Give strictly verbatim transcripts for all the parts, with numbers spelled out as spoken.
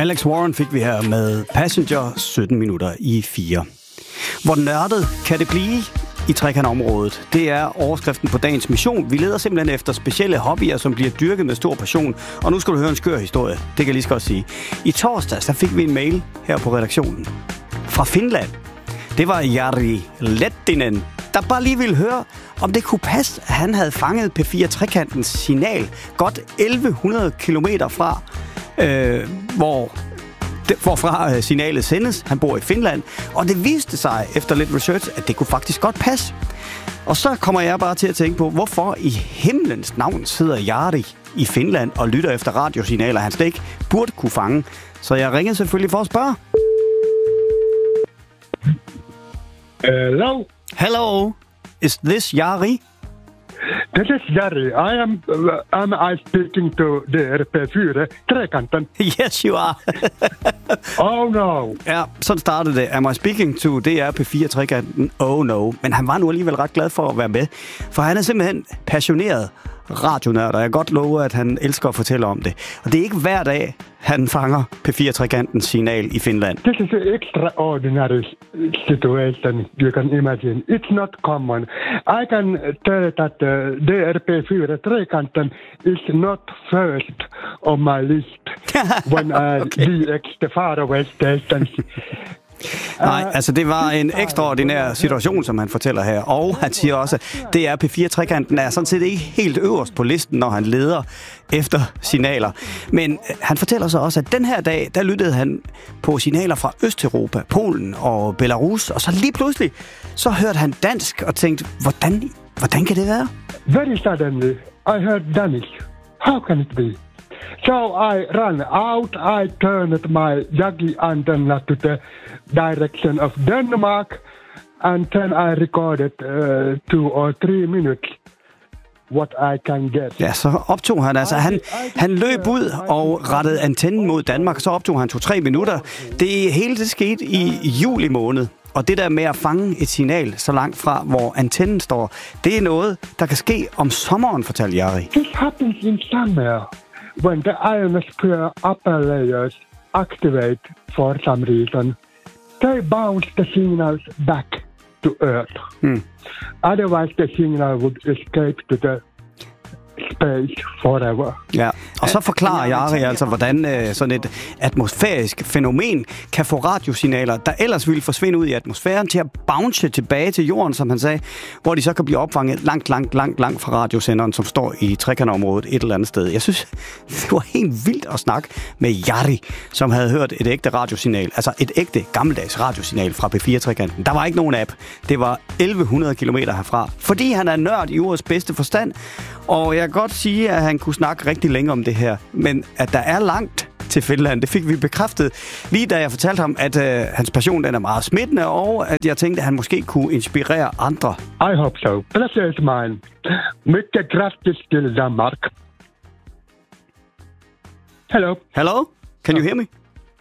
Alex Warren fik vi her med Passenger sytten minutter i fire. Hvor nørdet kan det blive i trekantområdet? Det er overskriften på dagens mission. Vi leder simpelthen efter specielle hobbyer, som bliver dyrket med stor passion. Og nu skal du høre en skør historie. Det kan jeg lige så godt sige. I torsdags der fik vi en mail her på redaktionen fra Finland. Det var Jari Lettinen, der bare lige ville høre, om det kunne passe, at han havde fanget P fire Trekantens signal godt elleve hundrede kilometer fra, øh, hvor, det, hvorfra signalet sendes. Han bor i Finland, og det viste sig efter lidt research, at det kunne faktisk godt passe. Og så kommer jeg bare til at tænke på, hvorfor i himlens navn sidder Jari i Finland og lytter efter radiosignaler, han slet ikke burde kunne fange. Så jeg ringede selvfølgelig for at spørge. Hello. Hello. Is this Jari? This is Jari. I am. Uh, am I speaking to the P fire Trekanten? Yes, you are. Oh no. Ja, sådan startede det. Am I speaking to D R P fire Trekanten? Oh no. Men han var nu alligevel ret glad for at være med. For han er simpelthen passioneret radionørd, og jeg kan godt love, at han elsker at fortælle om det. Og det er ikke hver dag, han fanger P fire Trekantens signal i Finland. This is an extraordinary situation, you can imagine. It's not common. I can tell that uh, D R P fire Trekanten is not first on my list when I okay. D X the faraway stations. Nej, altså det var en ekstraordinær situation, som han fortæller her. Og han siger også, at D R P fire Trekanten er sådan set ikke helt øverst på listen, når han leder efter signaler. Men han fortæller så også, at den her dag, der lyttede han på signaler fra Østeuropa, Polen og Belarus. Og så lige pludselig, så hørte han dansk og tænkte, hvordan, hvordan kan det være? Very suddenly, I heard Danish. How can it be? So I ran out, I turned my Yagi antenna to the direction of Denmark, and then I recorded uh, two or three minutes what I can get. Ja, så optog han altså, han, han løb ud og rettede antennen mod Danmark, så optog han to-tre minutter. Det hele det skete i juli måned. Og det der med at fange et signal så langt fra, hvor antennen står, det er noget, der kan ske om sommeren, fortalte Jari. This happens in summer. When the ionosphere upper layers activate for some reason, they bounce the signals back to Earth. Hmm. Otherwise, the signal would escape to the space forever. Ja, og så forklarer Jari altså, hvordan øh, sådan et atmosfærisk fænomen kan få radiosignaler, der ellers ville forsvinde ud i atmosfæren, til at bounce tilbage til jorden, som han sagde, hvor de så kan blive opfanget langt, langt, langt, langt fra radiosenderen, som står i trekantområdet et eller andet sted. Jeg synes, det var helt vildt at snakke med Jari, som havde hørt et ægte radiosignal, altså et ægte gammeldags radiosignal fra P fire Trekanten. Der var ikke nogen app. Det var elleve hundrede kilometer herfra, fordi han er nørd i ordets bedste forstand, og jeg kan godt sige, at han kunne snakke rigtig længe om det her, men at der er langt til Finland, det fik vi bekræftet lige da jeg fortalte ham, at øh, hans passion den er meget smittende, og at jeg tænkte, at han måske kunne inspirere andre. I hope so. Pleasure is mine. Mycket grattis til Danmark. Hello. Hello? Can you hear me?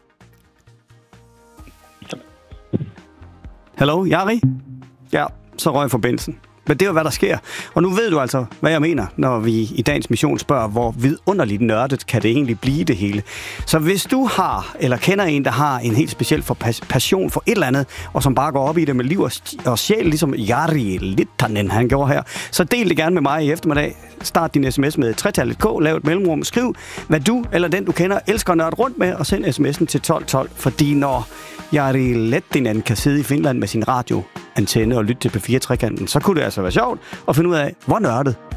Hello, Jari? Ja, så røg forbindelsen. Men det er jo, hvad der sker. Og nu ved du altså, hvad jeg mener, når vi i dagens mission spørger, hvor vidunderligt nørdet kan det egentlig blive det hele. Så hvis du har, eller kender en, der har en helt speciel for pas- passion for et eller andet, og som bare går op i det med liv og, st- og sjæl, ligesom Jari Lettinen, han gjorde her, så del det gerne med mig i eftermiddag. Start din sms med tretallet K, lav et mellemrum, skriv, hvad du eller den, du kender, elsker nørd rundt med, og send sms'en til tolv tolv, fordi når Jari Lettinen kan sidde i Finland med sin radioantenne og lytte til P fire Trekanten, så kunne det altså være sjovt at finde ud af, hvor nørdet